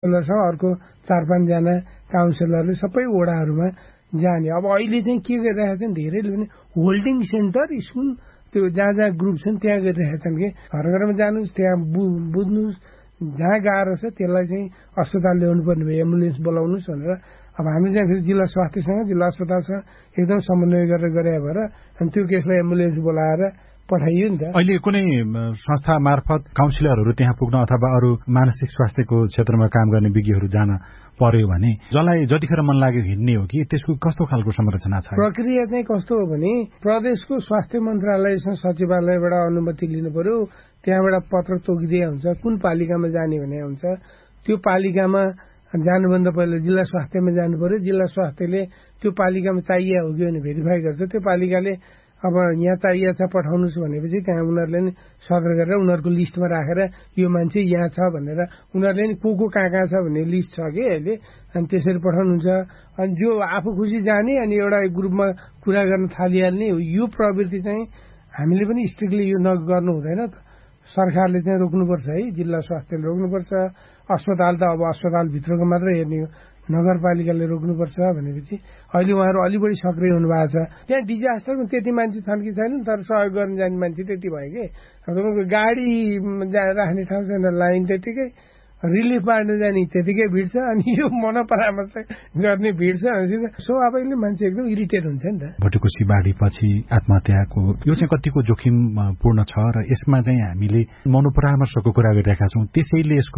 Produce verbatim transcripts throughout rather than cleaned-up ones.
काउन्सिलरसँग अर्को चार पाँचजना काउन्सिलरले सबै वडाहरूमा जाने। अब अहिले चाहिँ के गरिरहेका छन्, धेरैले पनि होल्डिङ सेन्टर स्कुल त्यो जहाँ जहाँ ग्रुप छन् त्यहाँ गरिरहेका छन् कि घर घरमा जानुहोस्, त्यहाँ बुझ्नुहोस्, जहाँ गाह्रो छ त्यसलाई चाहिँ अस्पताल ल्याउनु पर्ने भयो, एम्बुलेन्स बोलाउनुहोस् भनेर। अब हामी चाहिँ फेरि जिल्ला स्वास्थ्यसँग जिल्ला अस्पतालसँग एकदम समन्वय गरेर गरे भएर अनि त्यो केसलाई एम्बुलेन्स बोलाएर पठाइयो नि त। अहिले कुनै संस्था मार्फत काउन्सिलरहरू त्यहाँ पुग्न अथवा अरू मानसिक स्वास्थ्यको क्षेत्रमा काम गर्ने विज्ञहरू जान पर्यो भने जसलाई जतिखेर मन लाग्यो हिँड्ने हो कि त्यसको कस्तो खालको संरचना छ? प्रक्रिया चाहिँ कस्तो हो भने प्रदेशको स्वास्थ्य मन्त्रालयसँग सचिवालयबाट अनुमति लिनु पर्यो, त्यहाँबाट पत्र तोकिदिया हुन्छ कुन पालिकामा जाने भने हुन्छ। त्यो पालिकामा जानुभन्दा पहिला जिल्ला स्वास्थ्यमा जानु पर्यो, जिल्ला स्वास्थ्यले त्यो पालिकामा चाहिए हो कि भने भेरिफाई गर्छ, त्यो पालिकाले अब यहाँ चाहिए छ पठाउनुहोस् भनेपछि त्यहाँ उनीहरूले नि सदर गरेर उनीहरूको लिस्टमा राखेर यो मान्छे यहाँ छ भनेर उनीहरूले नि को को कहाँ कहाँ छ भन्ने लिस्ट छ कि अहिले, अनि त्यसरी पठाउनुहुन्छ। अनि जो आफू खुसी जाने अनि एउटा ग्रुपमा कुरा गर्न थालिहाल्ने यो प्रवृत्ति चाहिँ हामीले पनि स्ट्रिक्टली यो नगर्नु हुँदैन। सरकारले चाहिँ रोक्नुपर्छ है, जिल्ला स्वास्थ्यले रोक्नुपर्छ, अस्पताल त अब अस्पतालभित्रको मात्रै हेर्ने हो, नगरपालिकाले रोक्नुपर्छ भनेपछि अहिले उहाँहरू अलि बढी सक्रिय हुनुभएको छ। त्यहाँ डिजास्टरमा त्यति मान्छे छन् कि छैनन्, तर सहयोग गर्न जाने मान्छे त्यति भयो कि तपाईँको गाडी राख्ने ठाउँ छैन, लाइन त्यतिकै, रिलिफ बाँड्न जाने त्यतिकै भिड छ, अनि यो मनोपरामर्श गर्ने भिड छ। स्वाभाविकले मान्छे एकदम इरिटेट हुन्छ नि त। भुटेकोसी बाढीपछि आत्महत्याको यो चाहिँ कतिको जोखिमपूर्ण छ र यसमा चाहिँ हामीले मनोपरामर्शको कुरा गरिरहेका छौँ, त्यसैले यसको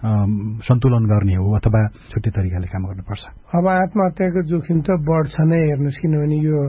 सन्तुलन गर्ने हो अथवा छुट्टै तरिकाले काम गर्नुपर्छ? अब आत्महत्याको जोखिम त बढ्छ नै, हेर्नुहोस्, किनभने यो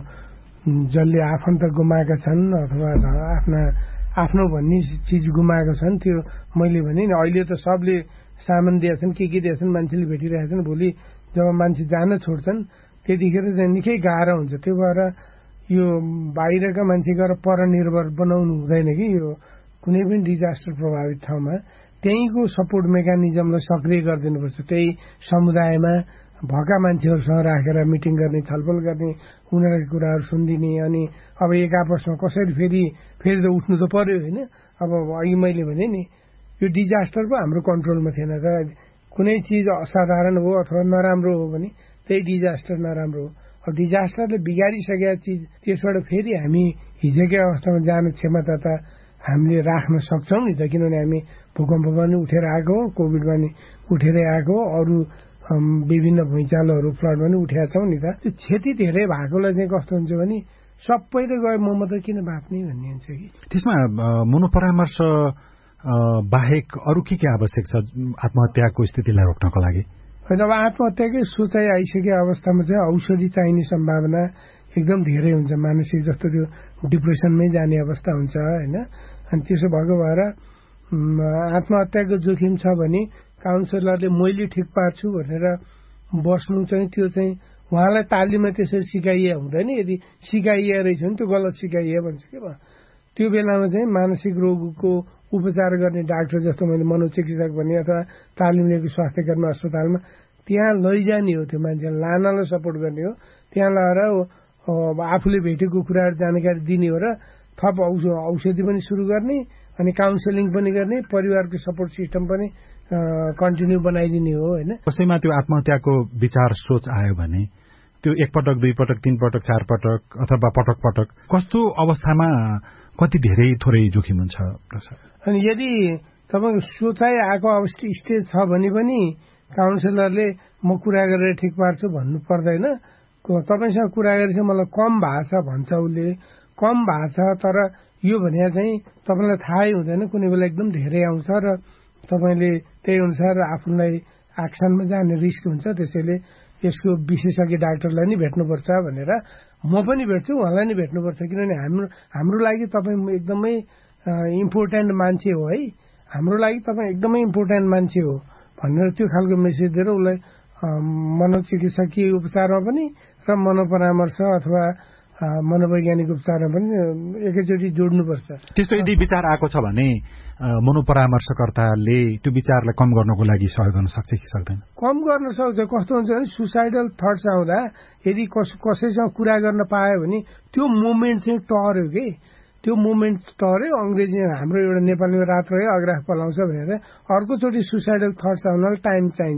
जसले आफन्त गुमाएका छन् अथवा आफ्ना आफ्नो भन्ने चिज गुमाएको छन्, त्यो मैले भने नि अहिले त सबले सामान दिएछन्, के के दिएछन्, मान्छेले भेटिरहेछन्, भोलि जब मान्छे जान छोड्छन् त्यतिखेर चाहिँ निकै गाह्रो हुन्छ। त्यो भएर यो बाहिरका मान्छे गएर परनिर्भर बनाउनु हुँदैन कि यो कुनै पनि डिजास्टर प्रभावित ठाउँमा त्यहीँको सपोर्ट मेकानिजमलाई सक्रिय गरिदिनुपर्छ। त्यही समुदायमा भएका मान्छेहरूसँग राखेर मिटिङ गर्ने, छलफल गर्ने, उनीहरूको कुराहरू सुनिदिने, अनि अब एक आपसमा कसरी फेरि फेरि त उठ्नु त पर्यो होइन। अब अघि मैले भने नि यो डिजास्टर पो हाम्रो कन्ट्रोलमा थिएन त, कुनै चिज असाधारण हो अथवा नराम्रो हो भने त्यही डिजास्टर नराम्रो हो। अब डिजास्टरले बिगारिसकेका चिज त्यसबाट फेरि हामी हिजोकै अवस्थामा जाने क्षमता त हामीले राख्न सक्छौँ नि त, किनभने हामी भूकम्पमा पनि उठेर आएको हो, कोभिडमा पनि उठेरै आएको हो, अरू विभिन्न भुइँचालोहरू फ्लडमा पनि उठेका छौँ नि त। त्यो क्षति धेरै भएकोलाई चाहिँ कस्तो हुन्छ भने सबैले गयो म मात्रै किन बाँच्ने भन्ने हुन्छ कि। त्यसमा मनोपरामर्श बाहेक अरू के के आवश्यक छ आत्महत्याको स्थितिलाई रोक्नको लागि? होइन, अब आत्महत्याकै सोचाइ आइसकेको अवस्थामा चाहिँ औषधि चाहिने सम्भावना एकदम धेरै हुन्छ, मानसिक जस्तो त्यो डिप्रेसनमै जाने अवस्था हुन्छ होइन। अनि त्यसो भएको भएर आत्महत्याको जोखिम छ भने काउन्सिलरले मैले ठिक पार्छु भनेर बस्नु चाहिँ त्यो चाहिँ उहाँलाई तालिममा त्यसरी सिकाइए हुँदैन। यदि सिकाइए रहेछ भने त्यो गलत सिकाइए भन्छ कि त्यो बेलामा चाहिँ मानसिक रोगको उपचार गर्ने डाक्टर जस्तो मैले मनोचिकित्सक भने अथवा तालिम लिएको स्वास्थ्य कर्मी अस्पतालमा त्यहाँ लैजाने हो, त्यो मान्छेलाई लानलाई सपोर्ट गर्ने हो, त्यहाँ लगाएर आफूले भेटेको कुराहरू जानकारी दिने हो र थप औषधि पनि सुरु गर्ने अनि काउन्सिलिङ पनि गर्ने, परिवारको सपोर्ट सिस्टम पनि कन्टिन्यू बनाइदिने हो होइन। कसैमा त्यो आत्महत्याको विचार सोच आयो भने त्यो एकपटक दुई पटक तीन पटक चार पटक अथवा पटक पटक कस्तो अवस्थामा कति धेरै थोरै जोखिम हुन्छ? अनि यदि तपाईँको सोचाइ आएको अवस्था स्टेज छ भने पनि काउन्सिलरले म कुरा गरेर ठिक पार्छु भन्नु पर्दैन। तपाईँसँग कुरा गरेपछि मलाई कम भएको छ भन्छ, उसले कम भएको छ तर यो भने चाहिँ तपाईँलाई थाहै हुँदैन, कुनै बेला एकदम धेरै आउँछ र तपाईँले त्यही अनुसार आफूलाई एक्सनमा जाने रिस्क हुन्छ, त्यसैले यसको विशेषज्ञ डाक्टरलाई नै भेट्नुपर्छ भनेर म पनि भेट्छु, उहाँलाई नै भेट्नुपर्छ, किनभने हाम्रो हाम्रो लागि तपाईँ एकदमै इम्पोर्टेन्ट मान्छे हो है, हाम्रो लागि तपाईँ एकदमै इम्पोर्टेन्ट मान्छे हो भनेर त्यो खालको मेसेज दिएर उसलाई मनोचिकित्सकीय उपचारमा पनि र मनोपरामर्श अथवा मनोवैज्ञानिक उपचारमा पनि एकैचोटि जोड्नुपर्छ। त्यस्तो यदि विचार आएको छ भने मनोपरामर्शकर्ताले त्यो विचारलाई कम गर्नको लागि सहयोग गर्न सक्छ कि सक्दैन? कम गर्न सक्छ। कस्तो हुन्छ भने सुसाइडल थट्स आउँदा यदि कस कसैसँग कुरा गर्न पायो भने त्यो मोमेन्ट चाहिँ टर्यो कि, त्यो मोमेन्ट टर्यो, अङ्ग्रेजी हाम्रो एउटा नेपालीमा रात रह्यो अग्राह पलाउँछ भनेर अर्कोचोटि सुसाइडल थट्स आउनलाई टाइम चाहिन्छ।